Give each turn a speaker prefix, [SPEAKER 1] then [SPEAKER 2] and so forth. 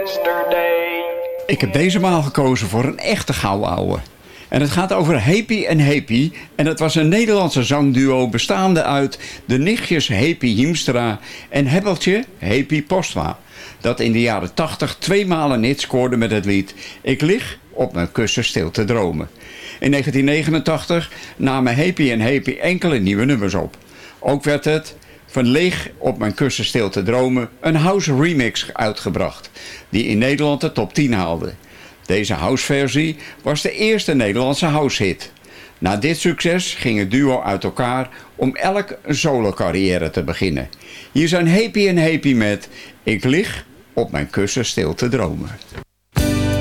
[SPEAKER 1] Yesterday.
[SPEAKER 2] Ik heb deze maal gekozen voor een echte gauwouwe. En het gaat over Hepi en Hepi. En het was een Nederlandse zangduo bestaande uit de nichtjes Hepi Hiemstra en Hebbeltje Hepi Postma. Dat in de jaren 80 tweemaal een hit scoorde met het lied Ik lig op mijn kussen stil te dromen. In 1989 namen Hepi en Hepi enkele nieuwe nummers op. Ook werd het Van leeg op mijn kussen stil te dromen een house remix uitgebracht, die in Nederland de top 10 haalde. Deze houseversie was de eerste Nederlandse househit. Na dit succes ging het duo uit elkaar om elk een solo-carrière te beginnen. Hier zijn Hepi en Hepi met Ik lig op mijn kussen stil te dromen.